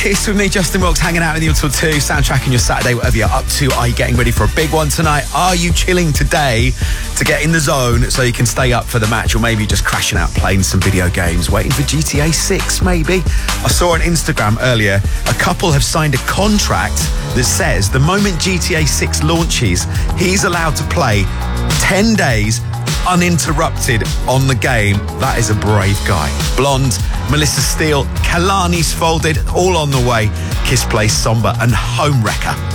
Kiss with me, Justin Wilkes, hanging out with you until 2, soundtracking your Saturday, whatever you're up to. Are you getting ready for a big one tonight? Are you chilling today to get in the zone so you can stay up for the match? Or maybe just crashing out playing some video games, waiting for GTA 6 maybe? I saw on Instagram earlier, a couple have signed a contract that says the moment GTA 6 launches, he's allowed to play 10 days uninterrupted on the game. That is a brave guy. Blonde, Melissa Steele, Kalani's Folded, all on the way. Kiss plays Somber and Home Wrecker.